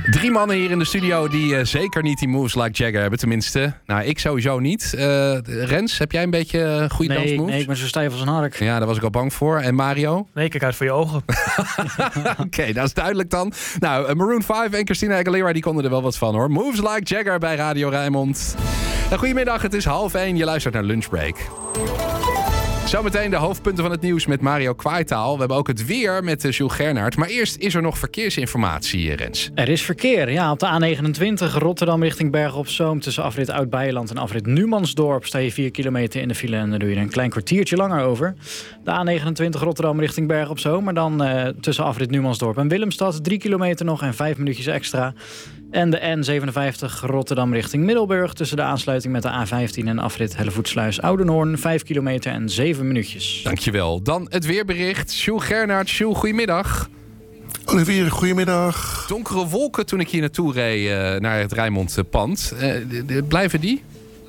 3 mannen hier in de studio die zeker niet die moves like Jagger hebben. Tenminste, nou, ik sowieso niet. Rens, heb jij een beetje goede dansmoves? Nee, ik ben zo stijf als een hark. Ja, daar was ik al bang voor. En Mario? Nee, kijk uit voor je ogen. Oké, dat is duidelijk dan. Nou, Maroon 5 en Christina Aguilera, die konden er wel wat van, hoor. Moves like Jagger bij Radio Rijnmond. Goedemiddag, het is 12:30. Je luistert naar Lunchbreak. Zometeen de hoofdpunten van het nieuws met Mario Kwaaitaal. We hebben ook het weer met Jules Gernaert. Maar eerst is er nog verkeersinformatie, Rens. Er is verkeer, ja. Op de A29 Rotterdam richting Bergen op Zoom... tussen afrit Oud-Beijerland en afrit Numansdorp... sta je 4 kilometer in de file en daar doe je er een klein kwartiertje langer over. De A29 Rotterdam richting Bergen op Zoom... maar dan tussen afrit Numansdorp en Willemstad... 3 kilometer nog en 5 minuutjes extra... En de N57 Rotterdam richting Middelburg... tussen de aansluiting met de A15 en afrit Hellevoetsluis Oudenhoorn... 5 kilometer en 7 minuutjes. Dankjewel. Dan het weerbericht. Jules Gernaert. Jules, goedemiddag. Olivier, goedemiddag. Donkere wolken toen ik hier naartoe reed naar het Rijnmond-pand. Blijven die?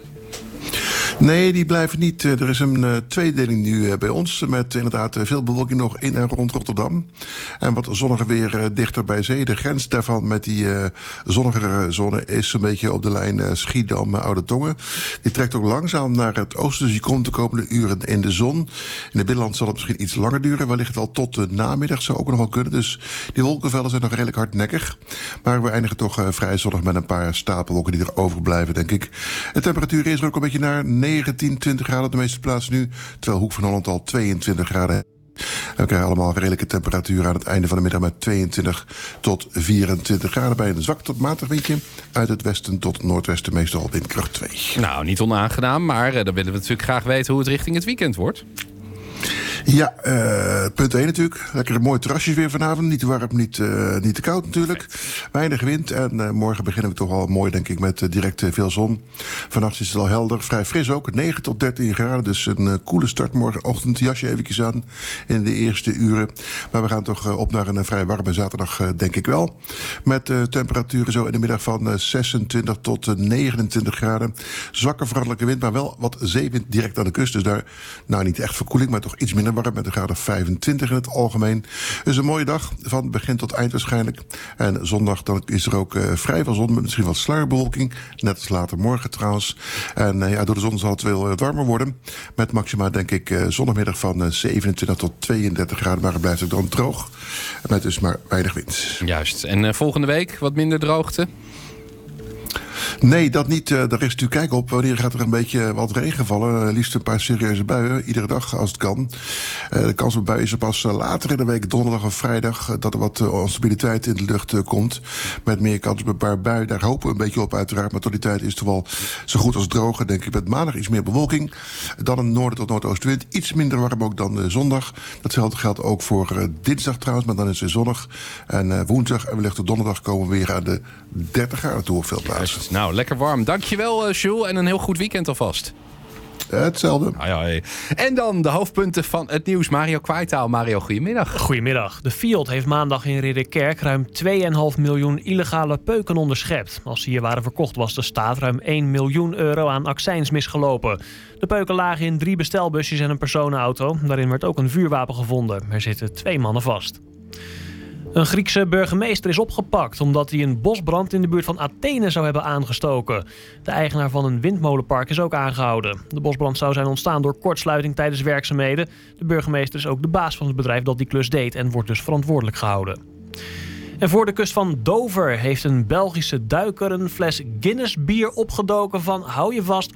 Nee, die blijven niet. Er is een tweedeling nu bij ons. Met inderdaad veel bewolking nog in en rond Rotterdam. En wat zonniger weer dichter bij zee. De grens daarvan met die zonnigere zone is een beetje op de lijn Schiedam-Oude Tongen. Die trekt ook langzaam naar het oosten. Dus die komt de komende uren in de zon. In het binnenland zal het misschien iets langer duren. Wellicht wel tot de namiddag zou ook nog wel kunnen. Dus die wolkenvelden zijn nog redelijk hardnekkig. Maar we eindigen toch vrij zonnig met een paar stapelwolken die er overblijven, denk ik. De temperatuur is er ook een beetje naar 19, 20 graden op de meeste plaatsen nu. Terwijl Hoek van Holland al 22 graden. En we krijgen allemaal redelijke temperaturen aan het einde van de middag met 22 tot 24 graden. Bij een zwak tot matig windje. Uit het westen tot noordwesten meestal windkracht 2. Nou, niet onaangenaam, maar dan willen we natuurlijk graag weten hoe het richting het weekend wordt. Ja, punt 1 natuurlijk. Lekker mooi terrasjes weer vanavond. Niet te warm, niet te koud natuurlijk. Weinig wind. En morgen beginnen we toch al mooi, denk ik, met direct veel zon. Vannacht is het al helder. Vrij fris ook. 9 tot 13 graden. Dus een koele start morgenochtend. Jasje eventjes aan in de eerste uren. Maar we gaan toch op naar een vrij warme zaterdag, denk ik wel. Met temperaturen zo in de middag van 26 tot 29 graden. Zwakke veranderlijke wind, maar wel wat zeewind direct aan de kust. Dus daar, nou niet echt verkoeling, maar toch iets minder warm met een graad of 25 in het algemeen. Dus een mooie dag van begin tot eind waarschijnlijk. En zondag dan is er ook vrij veel zon met misschien wat sluierbewolking. Net als later morgen trouwens. En door de zon zal het wel wat warmer worden. Met maxima denk ik zondagmiddag van 27 tot 32 graden. Maar het blijft ook dan droog. Met dus maar weinig wind. Juist. En volgende week wat minder droogte? Nee, dat niet. Daar is natuurlijk kijk op. Wanneer gaat er een beetje wat regen vallen? Liefst een paar serieuze buien. Iedere dag als het kan. De kans op buien is er pas later in de week, donderdag of vrijdag, dat er wat onstabiliteit in de lucht komt. Met meer kans op een paar buien. Daar hopen we een beetje op uiteraard. Maar tot die tijd is het wel zo goed als droog. Denk ik met maandag iets meer bewolking. Dan een noorden tot noordoostenwind. Iets minder warm ook dan zondag. Datzelfde geldt ook voor dinsdag trouwens. Maar dan is het weer zonnig. En woensdag en wellicht op donderdag komen we weer aan de 30 graden toe op veel plaatsen. Nou, lekker warm. Dankjewel, Jules. En een heel goed weekend alvast. Hetzelfde. En dan de hoofdpunten van het nieuws. Mario Kwaaitaal. Mario, goedemiddag. Goedemiddag. De Fiat heeft maandag in Ridderkerk ruim 2,5 miljoen illegale peuken onderschept. Als ze hier waren verkocht was de staat ruim 1 miljoen euro aan accijns misgelopen. De peuken lagen in 3 bestelbusjes en een personenauto. Daarin werd ook een vuurwapen gevonden. Er zitten 2 mannen vast. Een Griekse burgemeester is opgepakt omdat hij een bosbrand in de buurt van Athene zou hebben aangestoken. De eigenaar van een windmolenpark is ook aangehouden. De bosbrand zou zijn ontstaan door kortsluiting tijdens werkzaamheden. De burgemeester is ook de baas van het bedrijf dat die klus deed en wordt dus verantwoordelijk gehouden. En voor de kust van Dover heeft een Belgische duiker een fles Guinness bier opgedoken van, hou je vast,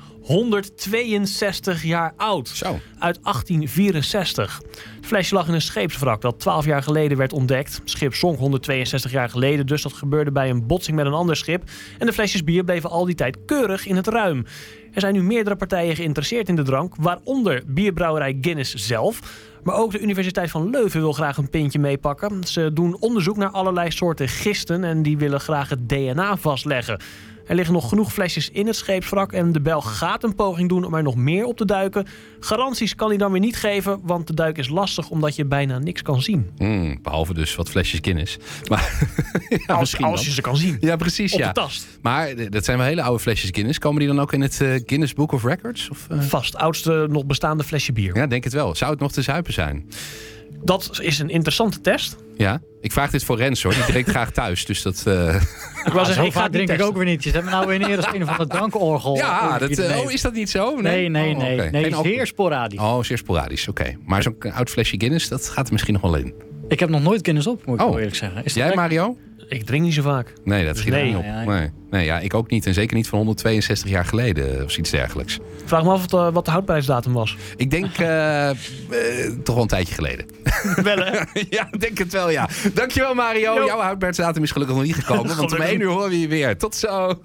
162 jaar oud. Zo. Uit 1864. Het flesje lag in een scheepswrak dat 12 jaar geleden werd ontdekt. Het schip zonk 162 jaar geleden, dus dat gebeurde bij een botsing met een ander schip. En de flesjes bier bleven al die tijd keurig in het ruim. Er zijn nu meerdere partijen geïnteresseerd in de drank, waaronder bierbrouwerij Guinness zelf. Maar ook de Universiteit van Leuven wil graag een pintje meepakken. Ze doen onderzoek naar allerlei soorten gisten en die willen graag het DNA vastleggen. Er liggen nog genoeg flesjes in het scheepswrak en de Belg gaat een poging doen om er nog meer op te duiken. Garanties kan hij dan weer niet geven, want de duik is lastig omdat je bijna niks kan zien. Behalve dus wat flesjes Guinness. Maar, ja, als je ze kan zien. Ja, precies. Op ja. de tast. Maar dat zijn wel hele oude flesjes Guinness. Komen die dan ook in het Guinness Book of Records? Of, Vast, oudste nog bestaande flesje bier. Ja, denk het wel. Zou het nog te zuipen zijn? Dat is een interessante test. Ja, ik vraag dit voor Rens hoor. Die drinkt graag thuis. Dus dat... Ik wou zeggen, ik ga het drink niet ik ook weer niet. Je hebt me nou weer neer als een van de drankorgel. Ja, is dat niet zo? Nee. Okay. Zeer sporadisch. Oh, zeer sporadisch, oké. Maar zo'n oud flesje Guinness, dat gaat er misschien nog wel in. Ik heb nog nooit Guinness op, moet ik wel eerlijk zeggen. Is jij, Mario? Ik drink niet zo vaak. Nee, dat schiet niet op. Ja. Nee, ik ook niet. En zeker niet van 162 jaar geleden of iets dergelijks. Ik vraag me af wat de houdbaarheidsdatum was. Ik denk toch wel een tijdje geleden. Wel, hè? Ja, ik denk het wel, ja. Dankjewel, Mario. Jo. Jouw houdbaarheidsdatum is gelukkig nog niet gekomen. Want om 1 uur horen we je weer. Tot zo.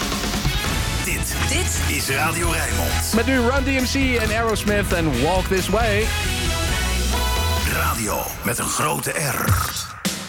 Dit is Radio Rijnmond. Met nu Run DMC en Aerosmith en Walk This Way. Radio met een grote R.